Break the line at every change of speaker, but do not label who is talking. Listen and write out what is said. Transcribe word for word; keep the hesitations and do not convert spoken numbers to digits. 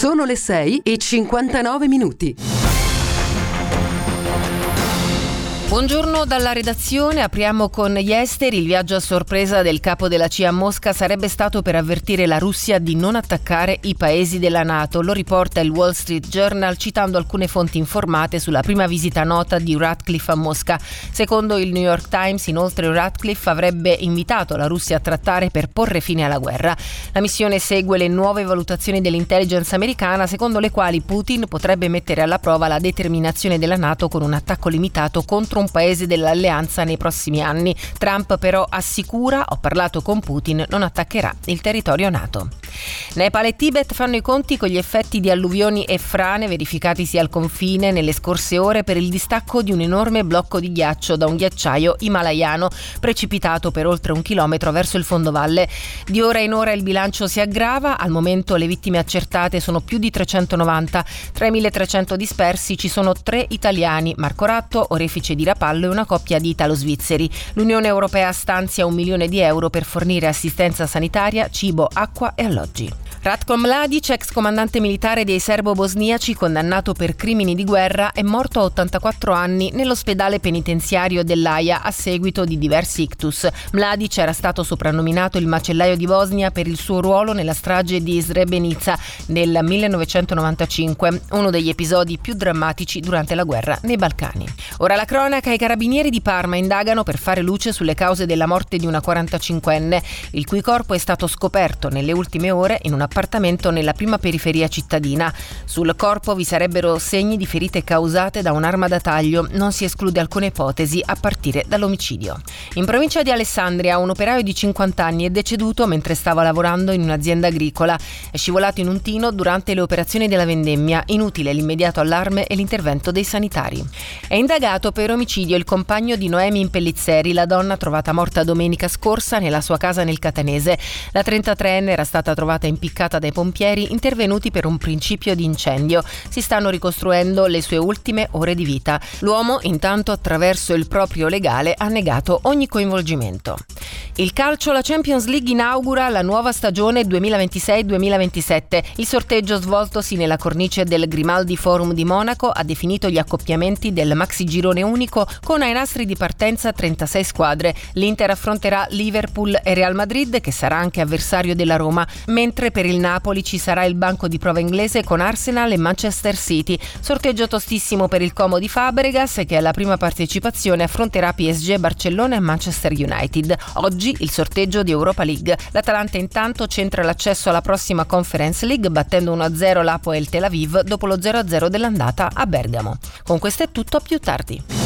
Sono le sei e cinquantanove minuti.
Buongiorno dalla redazione, apriamo con gli esteri. Il viaggio a sorpresa del capo della C I A a Mosca sarebbe stato per avvertire la Russia di non attaccare i paesi della NATO. Lo riporta il Wall Street Journal citando alcune fonti informate sulla prima visita nota di Ratcliffe a Mosca. Secondo il New York Times, inoltre, Ratcliffe avrebbe invitato la Russia a trattare per porre fine alla guerra. La missione segue le nuove valutazioni dell'intelligence americana, secondo le quali Putin potrebbe mettere alla prova la determinazione della NATO con un attacco limitato contro un paese dell'alleanza nei prossimi anni. Trump però assicura: ho parlato con Putin, non attaccherà il territorio NATO. Nepal e Tibet fanno i conti con gli effetti di alluvioni e frane verificatisi al confine nelle scorse ore per il distacco di un enorme blocco di ghiaccio da un ghiacciaio himalayano precipitato per oltre un chilometro verso il fondovalle. Di ora in ora il bilancio si aggrava. Al momento le vittime accertate sono più di trecentonovanta. Tra i milletrecento dispersi ci sono tre italiani: Marco Ratto, orefice di Rapallo, e una coppia di italo-svizzeri. L'Unione Europea stanzia un milione di euro per fornire assistenza sanitaria, cibo, acqua e alloggi. Ratko Mladic, ex comandante militare dei serbo-bosniaci condannato per crimini di guerra, è morto a ottantaquattro anni nell'ospedale penitenziario dell'Aia a seguito di diversi ictus. Mladic era stato soprannominato il macellaio di Bosnia per il suo ruolo nella strage di Srebrenica nel millenovecentonovantacinque, uno degli episodi più drammatici durante la guerra nei Balcani. Ora la cronaca: i carabinieri di Parma indagano per fare luce sulle cause della morte di una quarantacinquenne, il cui corpo è stato scoperto nelle ultime ore in un appartamento nella prima periferia cittadina. Sul corpo vi sarebbero segni di ferite causate da un'arma da taglio. Non si esclude alcuna ipotesi a partire dall'omicidio. In provincia di Alessandria un operaio di cinquanta anni è deceduto mentre stava lavorando in un'azienda agricola. È scivolato in un tino durante le operazioni della vendemmia. Inutile l'immediato allarme e l'intervento dei sanitari. È indagato per omicidio il compagno di Noemi Impellizzeri, la donna trovata morta domenica scorsa nella sua casa nel Catanese. La trentatreenne era stata trovata impiccata dai pompieri intervenuti per un principio di incendio. Si stanno ricostruendo le sue ultime ore di vita. L'uomo, intanto, attraverso il proprio legale, ha negato ogni coinvolgimento. Il calcio, la Champions League inaugura la nuova stagione duemilaventisei duemilaventisette. Il sorteggio svoltosi nella cornice del Grimaldi Forum di Monaco ha definito gli accoppiamenti del maxi girone unico con ai nastri di partenza trentasei squadre. L'Inter affronterà Liverpool e Real Madrid, che sarà anche avversario della Roma, mentre per il Napoli ci sarà il banco di prova inglese con Arsenal e Manchester City. Sorteggio tostissimo per il Como di Fabregas, che alla prima partecipazione affronterà P S G, Barcellona e Manchester United. Oggi il sorteggio di Europa League. L'Atalanta intanto centra l'accesso alla prossima Conference League battendo uno a zero l'Hapoel Tel Aviv dopo lo zero a zero dell'andata a Bergamo. Con questo è tutto, a più tardi.